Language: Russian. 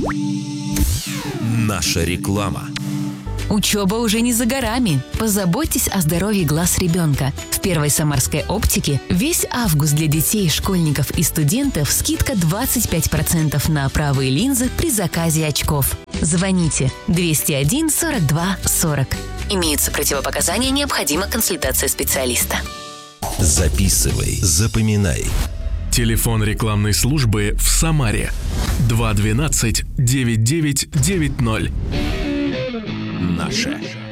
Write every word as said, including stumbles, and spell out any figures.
Наша реклама. Учеба уже не за горами. Позаботьтесь о здоровье глаз ребенка. В Первой Самарской оптике весь август для детей, школьников и студентов скидка двадцать пять процентов на правые линзы при заказе очков. Звоните двести один сорок два сорок. Имеются противопоказания, необходима консультация специалиста. Записывай, запоминай. Телефон рекламной службы в Самаре два двенадцать девять девять девять ноль. Наша.